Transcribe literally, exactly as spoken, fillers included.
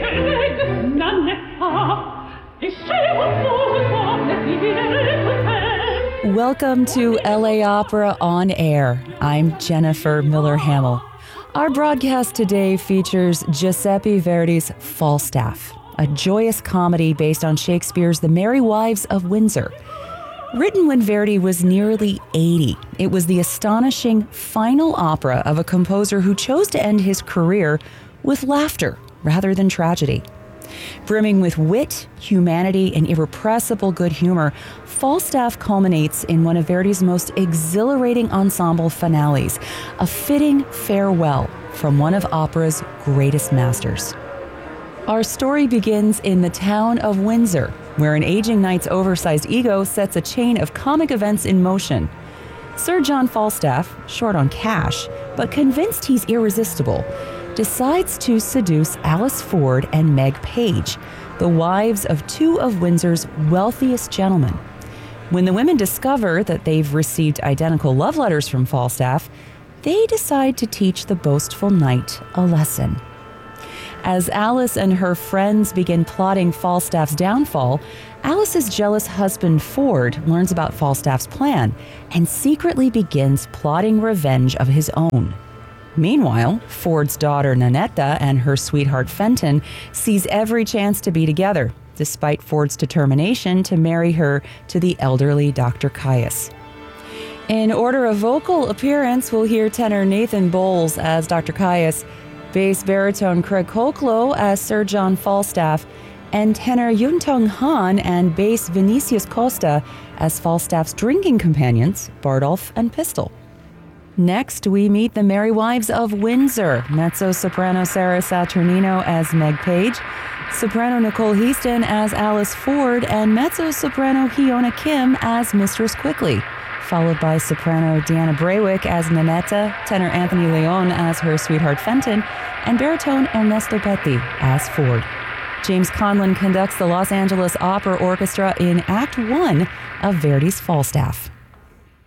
Welcome to L A Opera On Air. I'm Jennifer Miller-Hamill. Our broadcast today features Giuseppe Verdi's Falstaff, a joyous comedy based on Shakespeare's The Merry Wives of Windsor. Written when Verdi was nearly eighty, it was the astonishing final opera of a composer who chose to end his career with laughter rather than tragedy. Brimming with wit, humanity, and irrepressible good humor, Falstaff culminates in one of Verdi's most exhilarating ensemble finales, a fitting farewell from one of opera's greatest masters. Our story begins in the town of Windsor, where an aging knight's oversized ego sets a chain of comic events in motion. Sir John Falstaff, short on cash, but convinced he's irresistible, decides to seduce Alice Ford and Meg Page, the wives of two of Windsor's wealthiest gentlemen. When the women discover that they've received identical love letters from Falstaff, they decide to teach the boastful knight a lesson. As Alice and her friends begin plotting Falstaff's downfall, Alice's jealous husband Ford learns about Falstaff's plan and secretly begins plotting revenge of his own. Meanwhile, Ford's daughter Nanetta and her sweetheart Fenton seize every chance to be together, despite Ford's determination to marry her to the elderly Doctor Caius. In order of vocal appearance, we'll hear tenor Nathan Bowles as Doctor Caius, bass baritone Craig Koklo as Sir John Falstaff, and tenor Yuntong Han and bass Vinicius Costa as Falstaff's drinking companions, Bardolph and Pistol. Next, we meet the Merry Wives of Windsor, mezzo-soprano Sarah Saturnino as Meg Page, soprano Nicole Heaston as Alice Ford, and mezzo-soprano Hiona Kim as Mistress Quickly, followed by soprano Deanna Braywick as Nanetta, tenor Anthony Leon as her sweetheart Fenton, and baritone Ernesto Petty as Ford. James Conlon conducts the Los Angeles Opera Orchestra in Act One of Verdi's Falstaff.